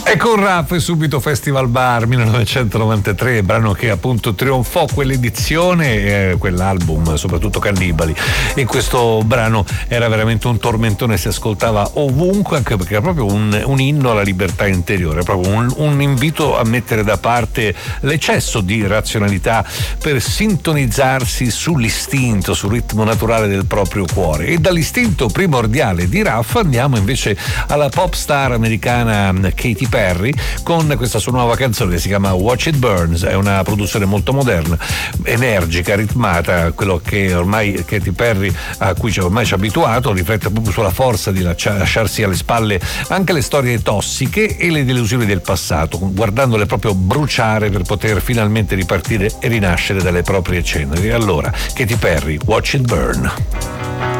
E con Raff subito Festival Bar 1993, brano che appunto trionfò quell'edizione, quell'album, soprattutto Cannibali. E questo brano era veramente un tormentone, si ascoltava ovunque, anche perché era proprio un inno alla libertà interiore, proprio un invito a mettere da parte l'eccesso di razionalità per sintonizzarsi sull'istinto, sul ritmo naturale del proprio cuore. E dall'istinto primordiale di Raff andiamo invece alla pop star americana Katy Perry con questa sua nuova canzone che si chiama Watch It Burns. È una produzione molto moderna, energica, ritmata, quello che ormai Katy Perry, a cui ormai ci ha abituato, riflette proprio sulla forza di lasciarsi alle spalle anche le storie tossiche e le delusioni del passato, guardandole proprio bruciare per poter finalmente ripartire e rinascere dalle proprie ceneri. E allora Katy Perry, Watch It Burn.